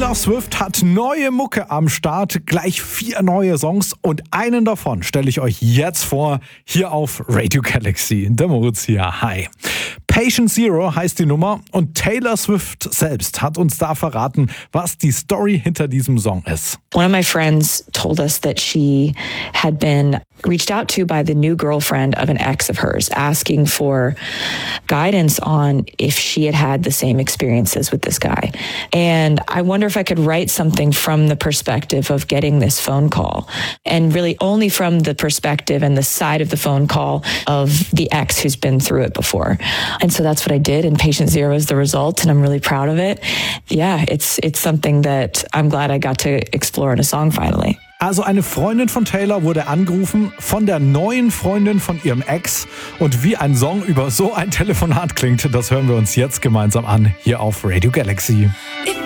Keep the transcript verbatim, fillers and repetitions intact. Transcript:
Taylor Swift hat neue Mucke am Start, gleich vier neue Songs und einen davon stelle ich euch jetzt vor, hier auf Radio Galaxy. Der Moritz hier, hi. Patient Zero heißt die Nummer und Taylor Swift selbst hat uns da verraten, was die Story hinter diesem Song ist. One of my friends told us that she had been reached out to by the new girlfriend of an ex of hers, asking for guidance on if she had had the same experiences with this guy. And I wonder if I could write something from the perspective of getting this phone call, and really only from the perspective and the side of the phone call of the ex who's been through it before. And so that's what I did, and Patient Zero is the result, and I'm really proud of it. Yeah, it's it's something that I'm glad I got to explore in a song finally. Also eine Freundin von Taylor wurde angerufen von der neuen Freundin von ihrem Ex. Und wie ein Song über so ein Telefonat klingt, das hören wir uns jetzt gemeinsam an, hier auf Radio Galaxy.